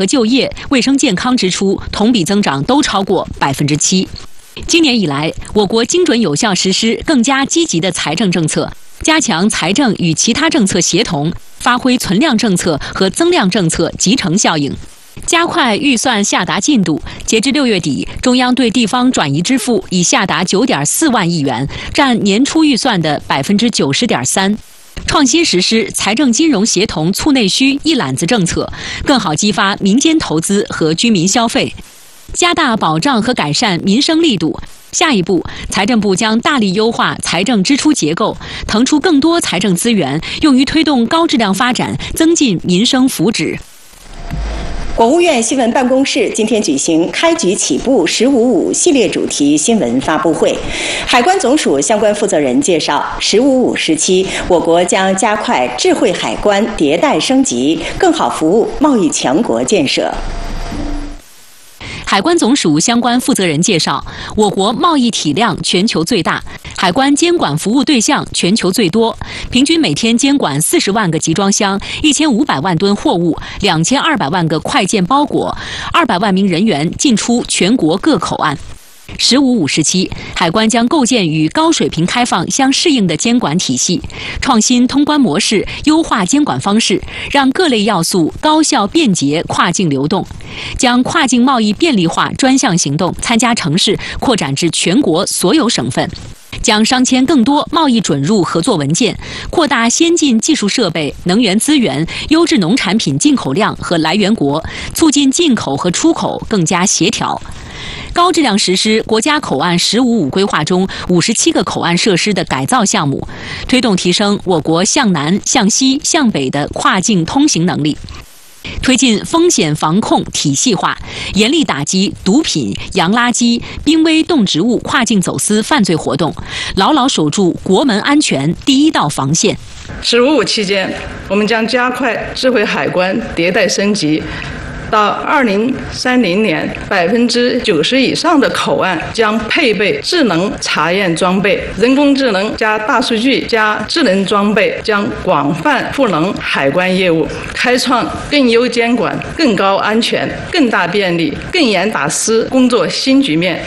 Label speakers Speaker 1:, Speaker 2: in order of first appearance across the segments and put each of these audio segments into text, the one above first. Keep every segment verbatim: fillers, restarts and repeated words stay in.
Speaker 1: 和就业、卫生健康支出同比增长都超过百分之七。今年以来，我国精准有效实施更加积极的财政政策，加强财政与其他政策协同，发挥存量政策和增量政策集成效应。加快预算下达进度，截至六月底，中央对地方转移支付已下达九点四万亿元，占年初预算的百分之九十点三。创新实施财政金融协同促内需一揽子政策，更好激发民间投资和居民消费，加大保障和改善民生力度。下一步，财政部将大力优化财政支出结构，腾出更多财政资源，用于推动高质量发展，增进民生福祉。
Speaker 2: 国务院新闻办公室今天举行开局起步“十五五”系列主题新闻发布会。海关总署相关负责人介绍，“十五五”时期，我国将加快智慧海关迭代升级，更好服务贸易强国建设。
Speaker 1: 海关总署相关负责人介绍，我国贸易体量全球最大，海关监管服务对象全球最多，平均每天监管四十万个集装箱、一千五百万吨货物、两千二百万个快件包裹，二百万名人员进出全国各口岸。十五五时期，海关将构建与高水平开放相适应的监管体系，创新通关模式，优化监管方式，让各类要素高效便捷跨境流动，将跨境贸易便利化专项行动参加城市扩展至全国所有省份。将商签更多贸易准入合作文件，扩大先进技术设备、能源资源、优质农产品进口量和来源国，促进进口和出口更加协调。高质量实施国家口岸“十五五”规划中五十七个口岸设施的改造项目，推动提升我国向南、向西、向北的跨境通行能力。推进风险防控体系化，严厉打击毒品、洋垃圾、濒危动植物跨境走私犯罪活动，牢牢守住国门安全第一道防线。
Speaker 3: 十五五期间，我们将加快智慧海关迭代升级。到二零三零年，百分之九十以上的口岸将配备智能查验装备，人工智能加大数据加智能装备将广泛赋能海关业务，开创更优监管、更高安全、更大便利、更严打私工作新局面。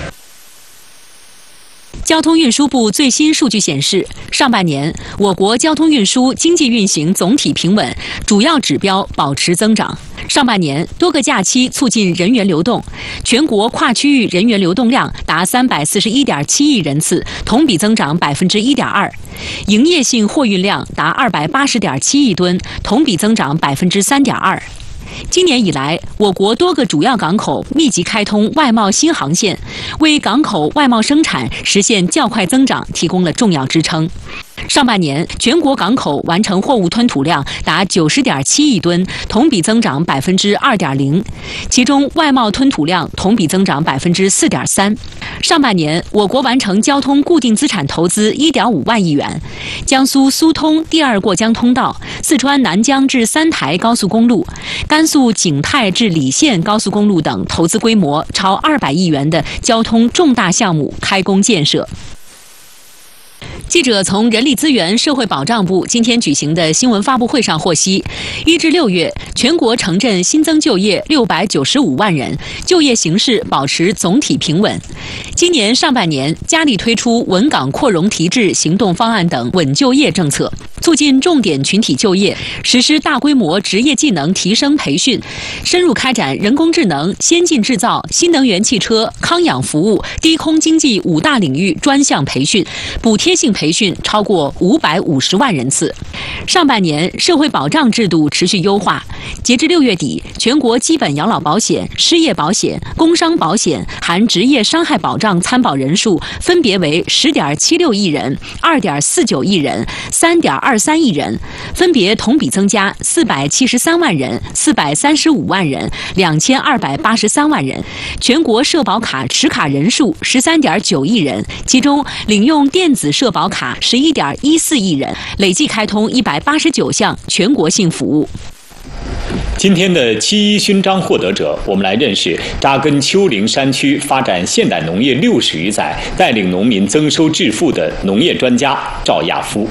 Speaker 1: 交通运输部最新数据显示，上半年我国交通运输经济运行总体平稳，主要指标保持增长。上半年多个假期促进人员流动，全国跨区域人员流动量达三百四十一点七亿人次，同比增长百分之一点二；营业性货运量达二百八十点七亿吨，同比增长百分之三点二。今年以来，我国多个主要港口密集开通外贸新航线，为港口外贸生产实现较快增长提供了重要支撑。上半年，全国港口完成货物吞吐量达九十点七亿吨，同比增长百分之二点零，其中外贸吞吐量同比增长百分之四点三。上半年，我国完成交通固定资产投资一点五万亿元，江苏苏通第二过江通道、四川南江至三台高速公路、甘肃景泰至礼县高速公路等投资规模超二百亿元的交通重大项目开工建设。记者从人力资源社会保障部今天举行的新闻发布会上获悉，一至六月，全国城镇新增就业六百九十五万人，就业形势保持总体平稳。今年上半年，加力推出稳岗扩容提质行动方案等稳就业政策，促进重点群体就业，实施大规模职业技能提升培训，深入开展人工智能、先进制造、新能源汽车、康养服务、低空经济五大领域专项培训，补贴性培训超过五百五十万人次。上半年，社会保障制度持续优化，截至六月底，全国基本养老保险、失业保险、工伤保险含职业伤害保障参保人数分别为十点七六亿人、二点四九亿人、三点二三亿人，分别同比增加四百七十三万人、四百三十五万人、两千二百八十三万人。全国社保卡持卡人数十三点九亿人，其中领用电子社保卡十一点一四亿人，累计开通一百八十九项全国性服务。
Speaker 4: 今天的七一勋章获得者，我们来认识扎根丘陵山区、发展现代农业六十余载、带领农民增收致富的农业专家赵亚夫。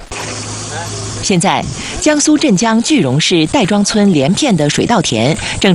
Speaker 5: 现在，江苏镇江句容市戴庄村连片的水稻田正